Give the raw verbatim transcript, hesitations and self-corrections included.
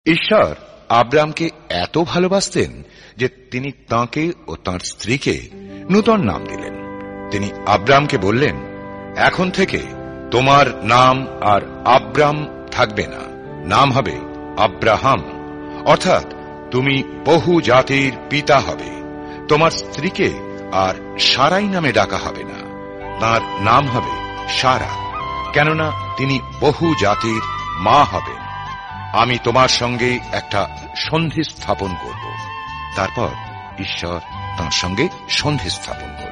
ঈশ্বর আব্রামকে এত ভালোবাসতেন যে তিনি তাঁকে ও তাঁর স্ত্রীকে নূতন নাম দিলেন। তিনি আব্রামকে বললেন, এখন থেকে তোমার নাম আর আব্রাম থাকবে না, নাম হবে আব্রাহাম, অর্থাৎ তুমি বহু জাতির পিতা হবে। তোমার স্ত্রীকে আর সারাই নামে ডাকা হবে না, তাঁর নাম হবে সারা, কেননা তিনি বহু জাতির মা হবেন। আমি তোমার সঙ্গে একটা সন্ধি স্থাপন করব। তারপর ঈশ্বর তাঁর সঙ্গে সন্ধি স্থাপন